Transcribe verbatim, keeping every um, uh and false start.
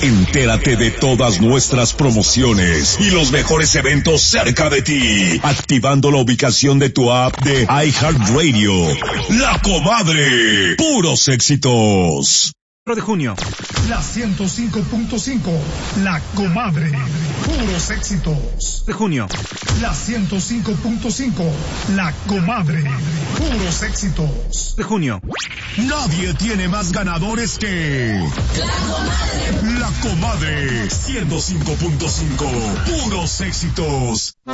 Entérate de todas nuestras promociones y los mejores eventos cerca de ti, activando la ubicación de tu app de iHeartRadio. La Comadre, puros éxitos. de junio. La ciento cinco punto cinco, La Comadre, puros éxitos. De junio. La ciento cinco punto cinco, La Comadre, puros éxitos. De junio. Nadie tiene más ganadores que La Comadre. La Comadre, ciento cinco punto cinco, puros éxitos.